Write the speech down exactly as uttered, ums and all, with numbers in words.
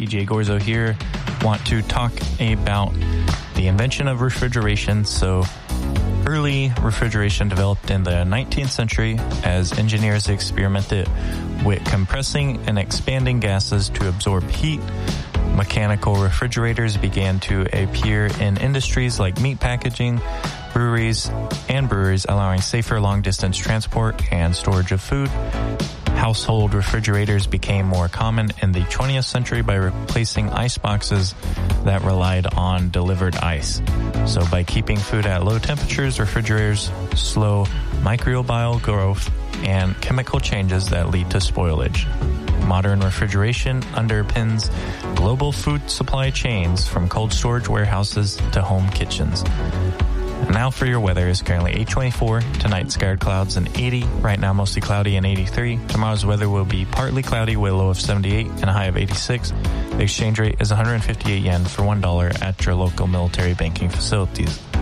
E J Gorzo here. Want to talk about the invention of refrigeration. So early refrigeration developed in the nineteenth century as engineers experimented with compressing and expanding gases to absorb heat. Mechanical refrigerators began to appear in industries like meat packaging, breweries, and breweries, allowing safer long-distance transport and storage of food. Household refrigerators became more common in the twentieth century by replacing ice boxes that relied on delivered ice. So by keeping food at low temperatures, refrigerators slow microbial growth and chemical changes that lead to spoilage. Modern refrigeration underpins global food supply chains from cold storage warehouses to home kitchens. And now for your weather. Is currently eight twenty-four. Tonight, scattered clouds and eighty. Right now, mostly cloudy and eighty-three. Tomorrow's weather will be partly cloudy with a low of seventy-eight and a high of eighty-six. The exchange rate is one hundred fifty-eight yen for one dollar at your local military banking facilities.